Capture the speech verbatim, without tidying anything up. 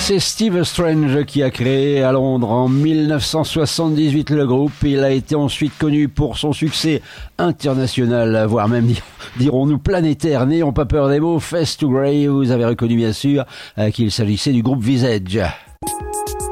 C'est Steve Strange qui a créé à Londres en mille neuf cent soixante-dix-huit le groupe. Il a été ensuite connu pour son succès international, voire même, dirons-nous, planétaire. N'ayons pas peur des mots, Face to Grey, vous avez reconnu bien sûr qu'il s'agissait du groupe Visage.